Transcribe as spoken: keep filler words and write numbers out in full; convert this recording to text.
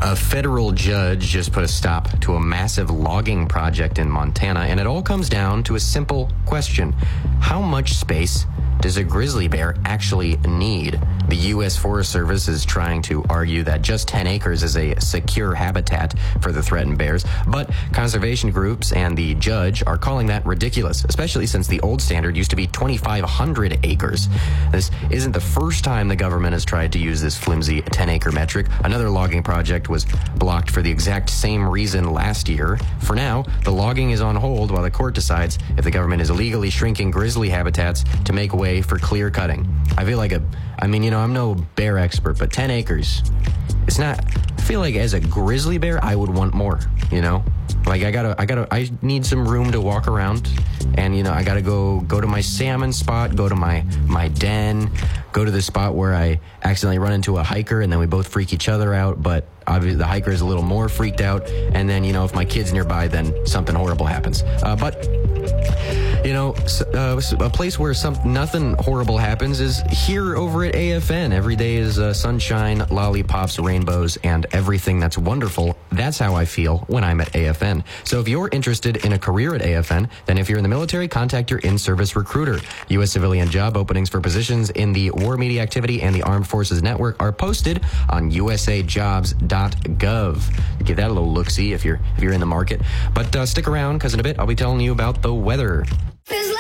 A federal judge just put a stop to a massive logging project in Montana, and it all comes down to a simple question. How much space does a grizzly bear actually need? The U S Forest Service is trying to argue that just ten acres is a secure habitat for the threatened bears, but conservation groups and the judge are calling that ridiculous, especially since the old standard used to be twenty-five hundred acres. This isn't the first time the government has tried to use this flimsy ten-acre metric. Another logging project was blocked for the exact same reason last year. For now, the logging is on hold while the court decides if the government is illegally shrinking grizzly habitats to make way for clear cutting. I feel like a, I mean, you know, I'm no bear expert, but ten acres, it's not, I feel like as a grizzly bear, I would want more, you know? Like I gotta, I gotta, I need some room to walk around, and you know, I gotta go, go to my salmon spot, go to my, my den, go to the spot where I accidentally run into a hiker, and then we both freak each other out. But obviously, the hiker is a little more freaked out, and then you know, if my kid's nearby, then something horrible happens. Uh, but. You know, uh, a place where some nothing horrible happens is here over at A F N. Every day is uh, sunshine, lollipops, rainbows, and everything that's wonderful. That's how I feel when I'm at A F N. So if you're interested in a career at A F N, then if you're in the military, contact your in-service recruiter. U S civilian job openings for positions in the War Media Activity and the Armed Forces Network are posted on u s a jobs dot gov. Give that a little look-see if you're if you're in the market. But uh, stick around, because in a bit I'll be telling you about the weather.